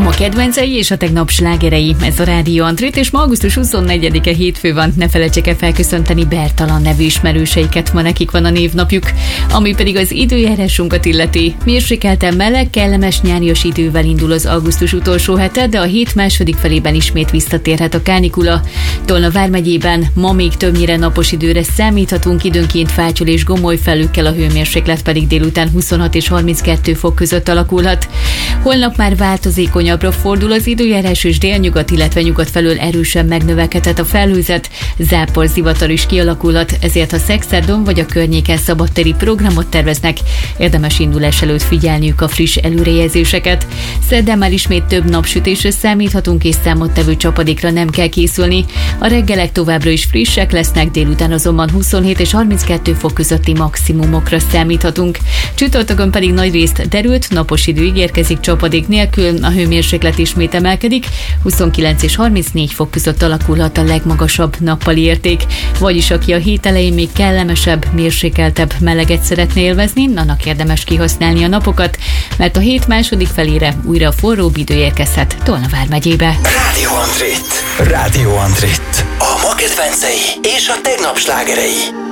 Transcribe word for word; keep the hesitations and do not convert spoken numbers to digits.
ma kedvencei és a tegnap slágerei. Ez a Rádió Antrit, és ma augusztus huszonnegyedike hétfő van. Ne felejtsék el felköszönteni Bertalan nevű ismerőseiket, ma nekik van a névnapjuk. Ami pedig az időjárásunkat illeti. Mérsékelten meleg, kellemes nyárias idővel indul az augusztus utolsó hete, de a hét második felében ismét visszatérhet a kánikula. Tolna vármegyében ma még többnyire napos időre számíthatunk, időnként fátyol és gomoly felőkkel, a hőmérséklet pedig délután huszonhat és harminckettő fok között alakulhat. Holnap már változékonyabbra fordul az időjárás, és délnyugat, illetve nyugat felől erősen megnövekedhet a felhőzet, zápor, zivatar is kialakulhat, ezért ha Szexárdon vagy a környéken szabadtéri programot terveznek, érdemes indulás előtt figyelniük a friss előrejelzéseket. Szerdán már ismét több napsütésre számíthatunk, és számottevő csapadékra nem kell készülni. A reggelek továbbra is frissek lesznek, délután azonban huszonhét és harminckettő fok közötti maximumokra számíthatunk. Csütörtökön pedig nagyrészt derült, napos idő ígérkezik csapadék nélkül, a hőmérséklet ismét emelkedik, huszonkilenc és harmincnégy fok között alakulhat a legmagasabb nappali érték. Vagyis aki a hét elején még kellemesebb, mérsékeltebb meleget szeretne élvezni, annak érdemes kihasználni a napokat, mert a hét második felére újra forróbb idő érkezhet Tolna vármegyébe. Rádió Antrit. Rádió Antrit. A ma kedvencei és a tegnap slágerei.